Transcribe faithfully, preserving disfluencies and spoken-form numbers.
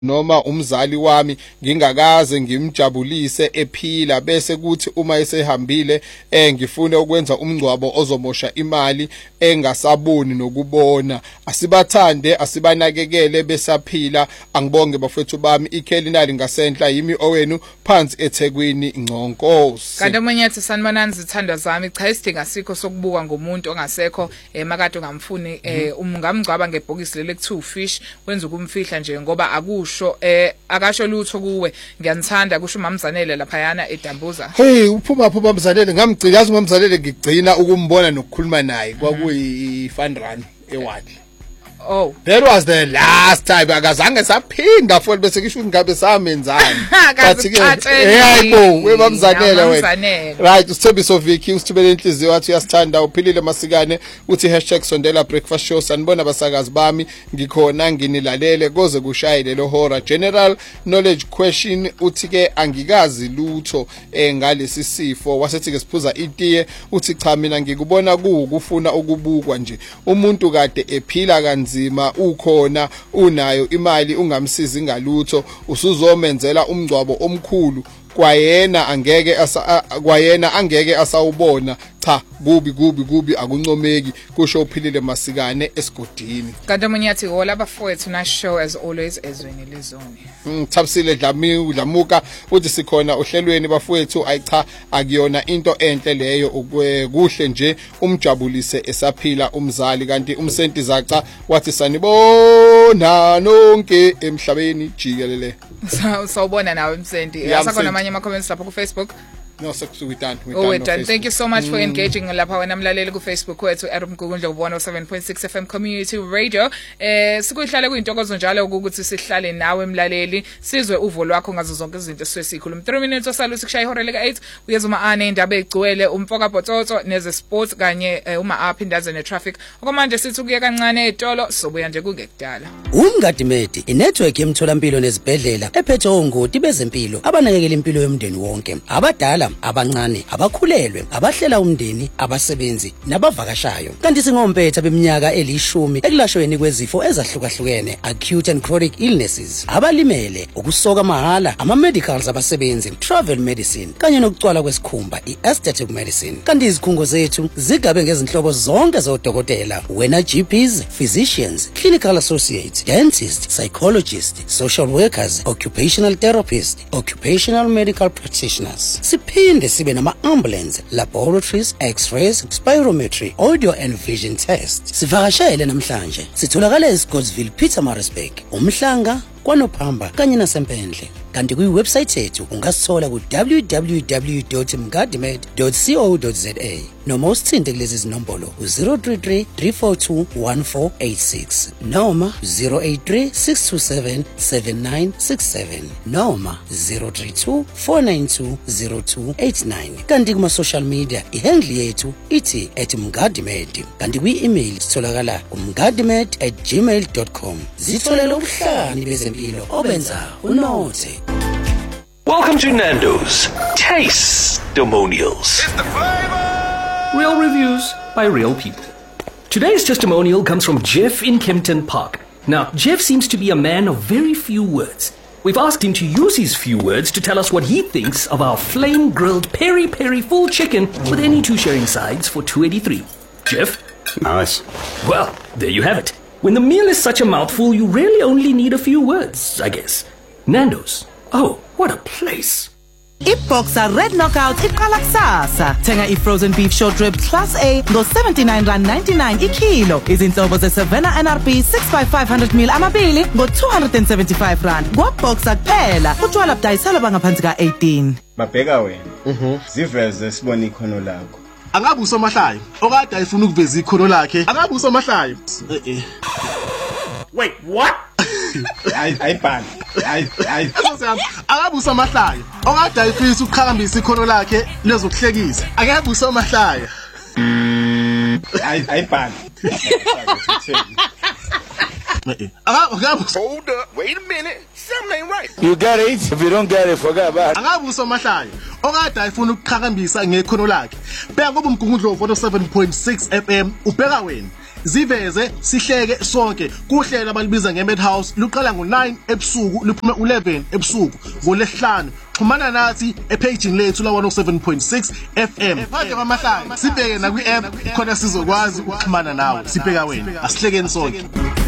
noma umzali wami ngingakaze ngimjabulise ephila bese kuthi uma esehambile eh ngifune ukwenza umngcwabo ozomosha imali engasaboni nokubona. Asibathande asibanakekele besaphila. Angibonge bafethu bami iKhelinali ngasenhla yimi owenu phansi eThekwini Ngconkosi. Kanti omunye ethi sanibonani zithandwa zami cha isidinga sikho sokubuka ngomuntu ongasekho emakade ungamfuni eh ungamgcwaba ngebhokisi lele ku-two fish wenza ukumfihla nje ngoba akusho eh akasho lutho kuwe ngiyanithanda kusho uMamzanele lapha yana eDambuza. Hey uphuma phuma Mzanele ngamgcina yazi uMamzanele ngigcina ukumbona nokukhuluma naye kwakuyi fun run ewadi. Oh, that was the last time akazange saphinda futhi bese kisho ngabe samenzani. But ke hayibo weMamzanele wena. Right uSthembiso Vicky usithubele inhliziyo wathi uyasithanda uphilile masikane uthi hashtag sondela breakfast show sanibona basakazi bami ngikhona nginilalele koze kushayile lo hora. General knowledge question uthi ke angikazi lutho ngalesi sifo wasethi ke siphuza itiye uthi cha mina ngikubona kufuna ukubukwa nje umuntu kade ephila kanzima ukhona unayo imali ungamsizi ngalutho usuzomenzela umngcwabo omkhulu kwayena angeke asa kwayena angeke asawubona cha kubi kubi kubi akuncomeki kusho uphilile masikane esigodini. Kanti omunye yathi hola bafowethu na show as always ezweni lezoni. Mm Thabisile Dlami Dlamuka uthi sikhona ohlelweni bafowethu ayicha akuyona into enhle leyo kuhle nje umjabulise esaphila umzali kanti umsenti zaca wathi sanibona nonke emhlabeni jikelele. Sawubona nawe umsenti asakhona amanye ama comments lapha ku Facebook. No we done we oh, done, we're no done. Thank you so much mm. for engaging lapha wena mlaleli ku Facebook wethu eRumgungundlo one oh seven point six F M Community Radio. Eh sikuhlale kuyintokozo njalo ukuthi sihlale nawe mlaleli sizwe uvo lwakho ngazo zonke izinto sesikhuluma. three minutes osalo sikushaya ihora leka eight uyeza uma ane indaba egcwele umfoka bhototso neze sports kanye uma apha indaze ne traffic. Okwamanje sithi kuye kancane etolo sobuya nje kungekudala. Umngadimedi inetwork yemtholampilo nezibhedlela ephethe ongoti bezempilo abanakekela impilo yomndeni wonke abadala abancane abakhulelwe abahlela umndeni abasebenzi nabavakashayo kanti singompetha beminyaka elishumi ekulashweni kwezifo ezahlukahlukene acute and chronic illnesses abalimele ukusoka mahala ama medicals abasebenzi travel medicine kanye nokucwala kwesikhumba i-aesthetic medicine kanti izikhungo zethu zigabe ngezinhlobo zonke zodokotela wena G Ps physicians clinical associates dentists psychologists social workers occupational therapists occupational medical practitioners siphinde sibe nama ambulance laboratories x-rays spirometry audio and vision tests sivakashele namhlanje sitholakala eScottsville Pietermaritzburg umhlanga kwaNophamba kanye nasempendle kanti ku website yethu ungasithola ku w w w dot mgadimed dot co dot za noma usithinte kulezi zinombolo zero three three three four two one four eight six noma zero eight three six two seven seven nine six seven noma zero three two four nine two zero two eight nine kanti kuma social media ihandle yethu ithi at mgadimed kanti ku email sitholakala umgadimed at gmail dot com zitholela ubuhlani bezempilo obenza unothe. Welcome to Nando's Taste-Demonials. It's the flavor! Real reviews by real people. Today's testimonial comes from Jeff in Kempton Park. Now, Jeff seems to be a man of very few words. We've asked him to use his few words to tell us what he thinks of our flame-grilled peri-peri full chicken with any two sharing sides for two eighty-three. Jeff? Nice. Well, there you have it. When the meal is such a mouthful, you really only need a few words, I guess. Nando's. Oh, what a place. iBoxer Red Knockout iqala kusasa. Thenga i-frozen beef short rib class A ngo seventy-nine rand ninety-nine ikilo. Izinhlobo ze-Savannah N R B six by five hundred milliliters amabili ngo two hundred seventy-five rand. KwaBoxer kuphela. Utshwala budayisela bangaphansi ka eighteen. Babheka wena. Mhm. Ziveze sibone ikhono lakho. Angabe usomahlayo okade ayifuna ukuveza ikhono lakhe. Angabe usomahlayo. Eh eh. Wait, what? Hayi ayibhani. Hayi hayi. Akabe usomahlayo okade ayifisa ukuqhakambisa ikhono lakhe lezokuhlekisa. Akabe usomahlayo. Hayi ayibhani. Hold up, wait a minute. Something ain't right. You get it? If you don't get it, forget about it. Angabe usomahlayo okade ayifuna ukuqhakambisa ngekhono lakhe. Bheka kuba umgungundlo one oh seven point six F M ubheka wena. ziveze sihleke sonke kuhlela abalibiza ngeMadhouse luqala ngo-nine ebusuku luphume u-eleven ebusuku ngolesihlanu. Xhumana nathi epaging lethu la one oh seven point six F M. Phathe kwamahlaya sibheke na kwi-app khona sizokwazi ukuxhumana nawe sibheka wena asihlekeni sonke.